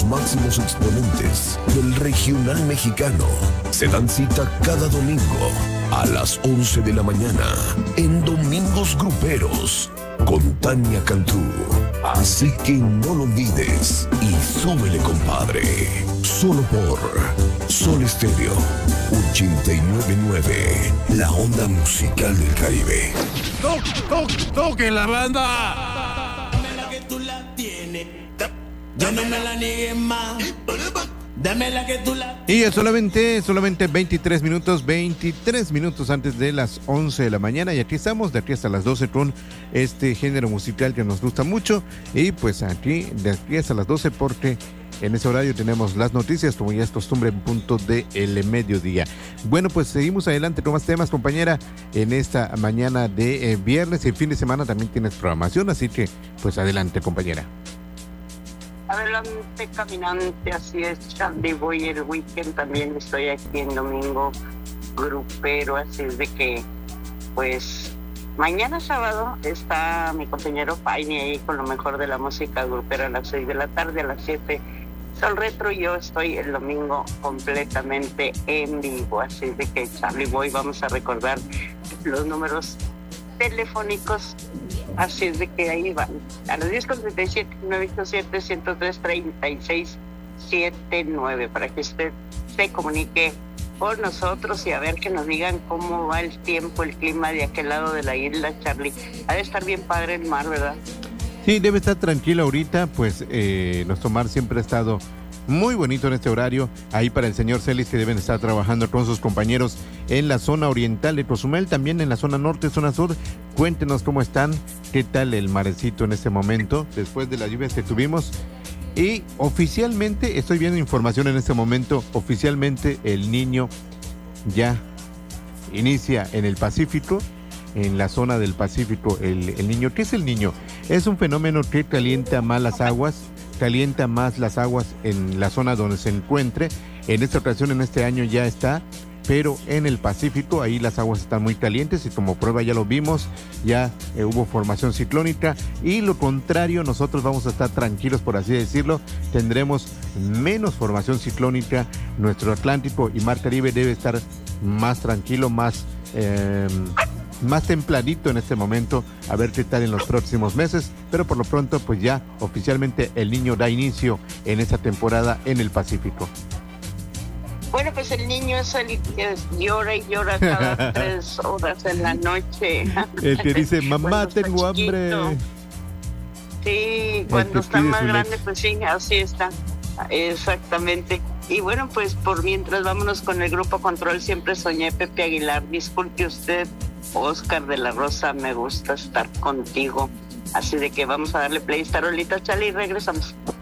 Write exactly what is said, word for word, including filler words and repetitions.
máximos exponentes del regional mexicano se dan cita cada domingo a las once de la mañana en Domingos Gruperos con Tania Cantú. Así que no lo olvides y súbele, compadre. Solo por Sol Estéreo ochenta y nueve punto nueve, la onda musical del Caribe. ¡Toque, toque, toque la banda! Dame la que tú la tienes. Yo no me la niegué más. Dame la que tú la... Y es solamente, solamente veintitrés minutos, veintitrés minutos antes de las once de la mañana. Y aquí estamos, de aquí hasta las doce con este género musical que nos gusta mucho. Y pues aquí, de aquí hasta las doce, porque en ese horario tenemos las noticias, como ya es costumbre, en punto de el mediodía. Bueno, pues seguimos adelante con más temas, compañera, en esta mañana de eh, viernes. Y el fin de semana también tienes programación, así que pues adelante, compañera. Adelante, caminante, así es, Charlie. Voy el weekend, también estoy aquí en Domingo Grupero, así es de que, pues, mañana sábado está mi compañero Paini ahí con lo mejor de la música grupera a las seis de la tarde, a las siete Sol Retro, y yo estoy el domingo completamente en vivo, así es de que, Charlie Boy, vamos a recordar los números telefónicos. Así es de que ahí van. A las diez con treinta y siete, nueve ocho siete, ciento tres, treinta y seis setenta y nueve, para que usted se comunique con nosotros y a ver que nos digan cómo va el tiempo, el clima de aquel lado de la isla, Charlie. Ha de estar bien padre el mar, ¿verdad? Sí, debe estar tranquilo ahorita, pues eh, nuestro mar siempre ha estado muy bonito en este horario, ahí para el señor Celis, que deben estar trabajando con sus compañeros en la zona oriental de Cozumel, también en la zona norte, zona sur. Cuéntenos cómo están, qué tal el marecito en este momento, después de las lluvias que tuvimos. Y oficialmente, estoy viendo información en este momento, oficialmente el Niño ya inicia en el Pacífico, en la zona del Pacífico, el, el Niño. ¿Qué es el Niño? Es un fenómeno que calienta más las aguas, calienta más las aguas en la zona donde se encuentre. En esta ocasión, en este año ya está, pero en el Pacífico, ahí las aguas están muy calientes y como prueba ya lo vimos, ya eh, hubo formación ciclónica, y lo contrario, nosotros vamos a estar tranquilos, por así decirlo, tendremos menos formación ciclónica. Nuestro Atlántico y Mar Caribe debe estar más tranquilo, más... Eh, más templadito en este momento, a ver qué tal en los próximos meses, pero por lo pronto pues ya oficialmente el Niño da inicio en esta temporada en el Pacífico. Bueno, pues el niño es el que llora y llora cada tres horas en la noche. El que dice, mamá, tengo hambre. Sí, cuando está más grande, pues sí, así está. Exactamente. Y bueno, pues por mientras vámonos con el Grupo Control, Siempre Soñé, Pepe Aguilar. Disculpe usted, Oscar de la Rosa, me gusta estar contigo. Así de que vamos a darle play esta rolita, chale, y regresamos.